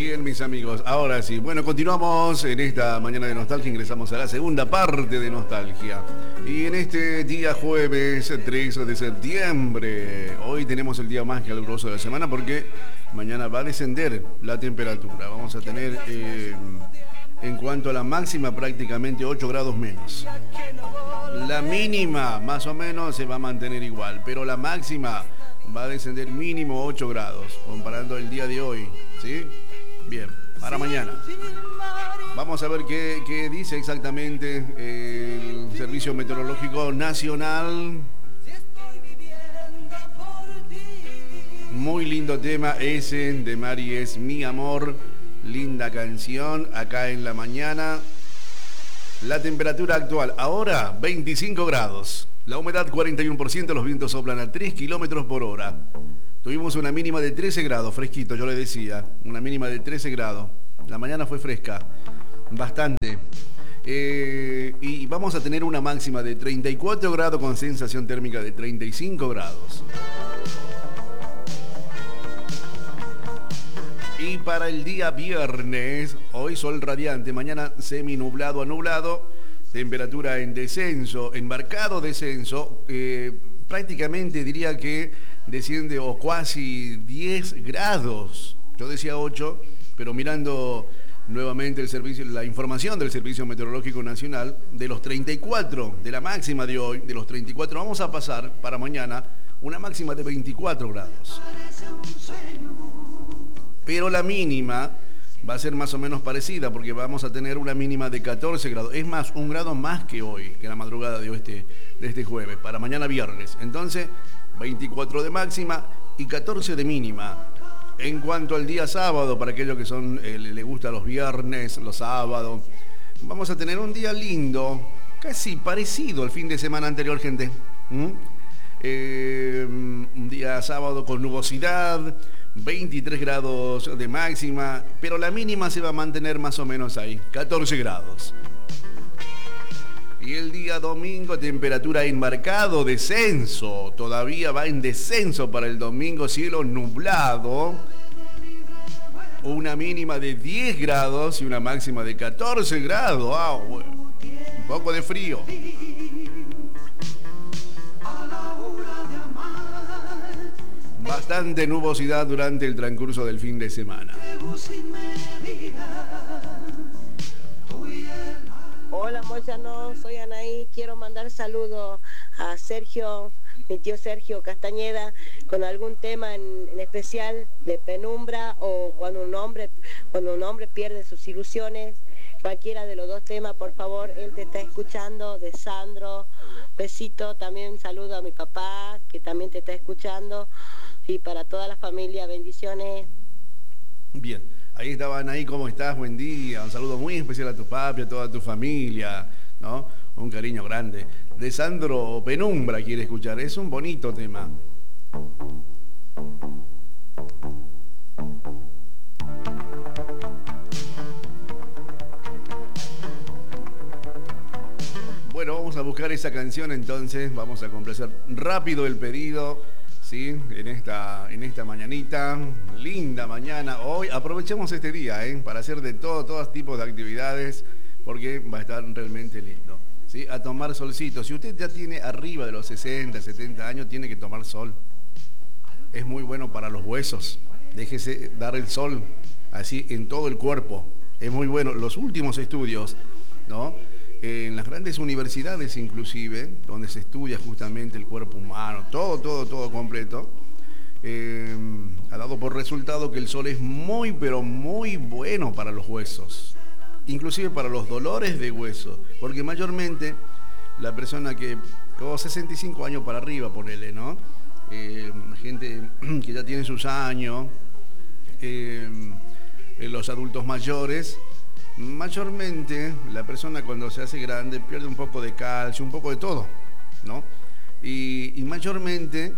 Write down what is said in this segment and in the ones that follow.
Bien, mis amigos, ahora sí. Bueno, continuamos en esta mañana de nostalgia, ingresamos a la segunda parte de nostalgia. Y en este día jueves 3 de septiembre, hoy tenemos el día más caluroso de la semana porque mañana va a descender la temperatura. Vamos a tener, en cuanto a la máxima, prácticamente 8 grados menos. La mínima, más o menos, se va a mantener igual, pero la máxima va a descender mínimo 8 grados, comparando el día de hoy, ¿sí? Bien, para mañana. Vamos a ver qué dice exactamente el Servicio Meteorológico Nacional. Muy lindo tema ese de Mari es mi amor. Linda canción acá en la mañana. La temperatura actual ahora 25 grados. La humedad 41%, los vientos soplan a 3 kilómetros por hora. Tuvimos una mínima de 13 grados, fresquito, yo le decía. Una mínima de 13 grados. La mañana fue fresca, bastante. Y vamos a tener una máxima de 34 grados con sensación térmica de 35 grados. Y para el día viernes, hoy sol radiante, mañana seminublado a nublado, temperatura en descenso, en marcado descenso, prácticamente diría que desciende o casi 10 grados. Yo decía 8, pero mirando nuevamente la información del Servicio Meteorológico Nacional, de los 34, de la máxima de hoy, de los 34, vamos a pasar para mañana una máxima de 24 grados. Pero la mínima va a ser más o menos parecida porque vamos a tener una mínima de 14 grados. Es más, un grado más que hoy, que la madrugada de este jueves, para mañana viernes. Entonces, 24 de máxima y 14 de mínima. En cuanto al día sábado, para aquellos que le gustan los viernes, los sábados, vamos a tener un día lindo, casi parecido al fin de semana anterior, gente. Un día sábado con nubosidad, 23 grados de máxima, pero la mínima se va a mantener más o menos ahí, 14 grados. Y el día domingo, temperatura en marcado descenso, todavía va en descenso para el domingo, cielo nublado, una mínima de 10 grados y una máxima de 14 grados, un poco de frío. Bastante nubosidad durante el transcurso del fin de semana. Hola Moyano, soy Anaí. Quiero mandar saludos a Sergio, mi tío Sergio Castañeda, con algún tema en especial de penumbra o cuando un hombre pierde sus ilusiones. Cualquiera de los dos temas, por favor, él te está escuchando, de Sandro. Besito, también saludo a mi papá, que también te está escuchando. Y para toda la familia, bendiciones. Bien, ahí estaban ahí, ¿cómo estás? Buen día, un saludo muy especial a tu papi, a toda tu familia, ¿no? Un cariño grande. De Sandro Penumbra quiere escuchar, es un bonito tema. Bueno, vamos a buscar esa canción entonces, vamos a complacer rápido el pedido. Sí, en esta mañanita, linda mañana. Hoy aprovechemos este día para hacer de todos tipos de actividades porque va a estar realmente lindo. ¿Sí? A tomar solcito. Si usted ya tiene arriba de los 60, 70 años, tiene que tomar sol. Es muy bueno para los huesos. Déjese dar el sol así en todo el cuerpo. Es muy bueno. Los últimos estudios, ¿no? En las grandes universidades inclusive, donde se estudia justamente el cuerpo humano, todo completo, ha dado por resultado que el sol es muy, pero muy bueno para los huesos, inclusive para los dolores de hueso, porque mayormente la persona que, 65 años para arriba, ponele, ¿no? Gente que ya tiene sus años, los adultos mayores, mayormente la persona cuando se hace grande pierde un poco de calcio, un poco de todo, ¿no? Y mayormente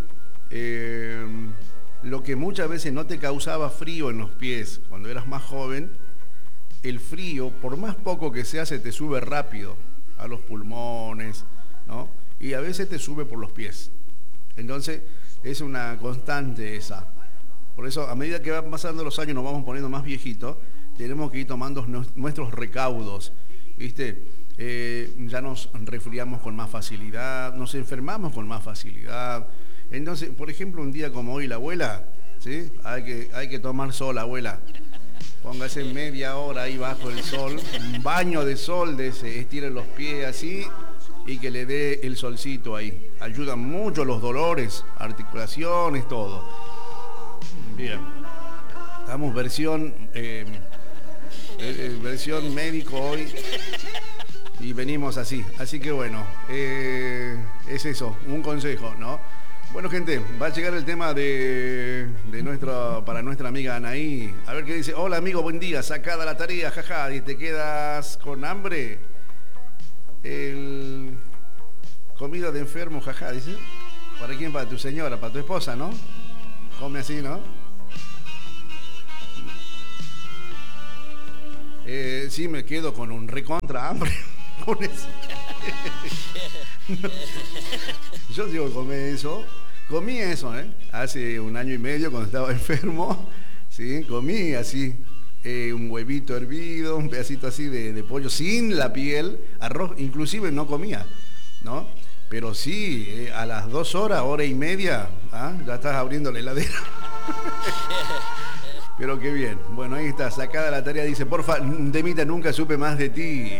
lo que muchas veces no te causaba frío en los pies cuando eras más joven, el frío, por más poco que sea, se te sube rápido a los pulmones, ¿no? Y a veces te sube por los pies. Entonces es una constante esa. Por eso, a medida que van pasando los años, nos vamos poniendo más viejitos, tenemos que ir tomando nuestros recaudos, ¿viste? Ya nos resfriamos con más facilidad, nos enfermamos con más facilidad. Entonces, por ejemplo, un día como hoy, la abuela, ¿sí? Hay que tomar sol, abuela. Póngase media hora ahí bajo el sol, un baño de sol, estire los pies así y que le dé el solcito ahí. Ayudan mucho los dolores, articulaciones, todo. Bien. Estamos versión médico hoy y venimos así. Así que bueno, es eso, un consejo, ¿no? Bueno, gente, va a llegar el tema para nuestra amiga Anaí. A ver qué dice. Hola, amigo, buen día. Sacada la tarea, jaja. ¿Y te quedas con hambre? Comida de enfermo, jaja, dice. ¿Para quién? Para tu señora, para tu esposa, ¿no? Come así, ¿no? Sí, me quedo con un recontra hambre. Con eso. Yo digo, comí eso, hace 1 año y medio cuando estaba enfermo, ¿sí? Comí así, un huevito hervido, un pedacito así de pollo sin la piel, arroz, inclusive no comía, ¿no? Pero sí, a las 2 horas, 1 hora y media, ya estás abriendo la heladera. Pero qué bien. Bueno, ahí está, sacada la tarea, dice, porfa, Demita, nunca supe más de ti.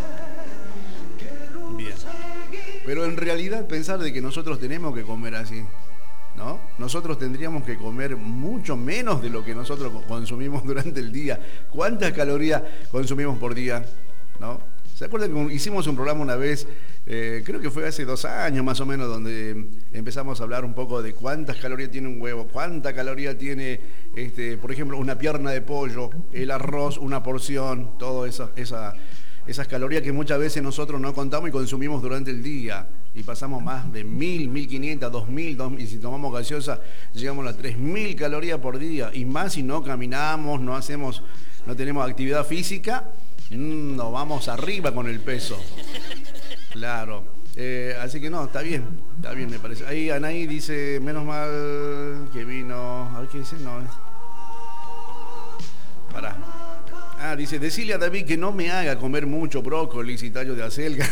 Bien. Pero en realidad pensar de que nosotros tenemos que comer así, ¿no? Nosotros tendríamos que comer mucho menos de lo que nosotros consumimos durante el día. ¿Cuántas calorías consumimos por día? ¿No? ¿Se acuerdan que hicimos un programa una vez, creo que fue hace 2 años más o menos, donde empezamos a hablar un poco de cuántas calorías tiene un huevo, cuánta caloría tiene, por ejemplo, una pierna de pollo, el arroz, una porción, todo esas calorías que muchas veces nosotros no contamos y consumimos durante el día y pasamos más de 1000, 1500, 2000, y si tomamos gaseosa llegamos a las 3000 calorías por día y más si no caminamos, no tenemos actividad física, nos vamos arriba con el peso. Claro. Así que no, está bien me parece. Ahí Anaí dice, menos mal que vino. A ver qué dice, no es. Pará. Dice, decile a David que no me haga comer mucho brócoli y tallo de acelga.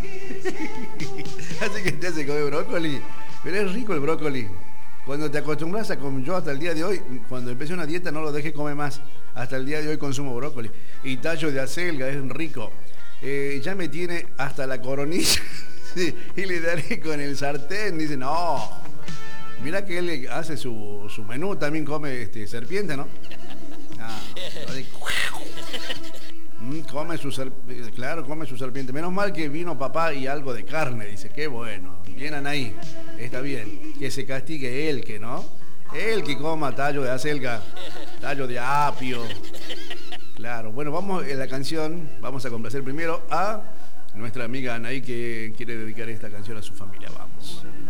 Así que te hace comer brócoli. Pero es rico el brócoli. Cuando te acostumbras a comer, yo hasta el día de hoy, cuando empecé una dieta no lo dejé comer más. Hasta el día de hoy consumo brócoli. Y tallo de acelga, es rico. Ya me tiene hasta la coronilla. Sí, y le daré con el sartén. Dice, no. Mira que él hace su menú, también come serpiente, ¿no? Come su serpiente. Menos mal que vino papá y algo de carne. Dice, qué bueno. Bien, Anaí. Está bien. Que se castigue él, que no. Él que coma tallo de acelga, tallo de apio. Claro. Bueno, vamos en la canción. Vamos a complacer primero a nuestra amiga Anaí, que quiere dedicar esta canción a su familia. Vamos.